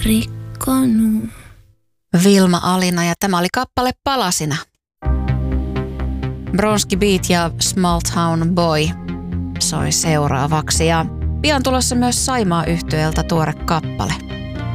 rikkonut. Vilma Alina ja tämä oli kappale Palasina. Bronski Beat ja Small Town Boy soi seuraavaksi ja pian tulossa myös Saimaa-yhtyeeltä tuore kappale.